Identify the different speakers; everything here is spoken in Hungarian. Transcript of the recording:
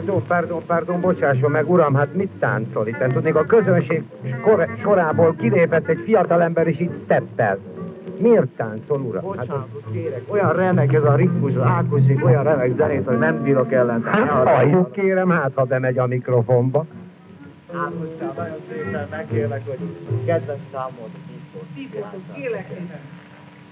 Speaker 1: Pardon, bocsásson meg, uram, hát mit táncol itt? Tudnék, a közönség sorából kilépett egy fiatalember, és itt steppel. Miért táncol, uram?
Speaker 2: Bocsánatot kérek, olyan remek ez a ritmus, az Ákosik olyan remek zenét, hogy nem bírok ellen.
Speaker 1: Hát halljuk, kérem, hát ha bemegy a mikrofonba.
Speaker 2: Ákoskám, nagyon szépen megkérlek, hogy kedves számot.
Speaker 3: Kérlek szépen.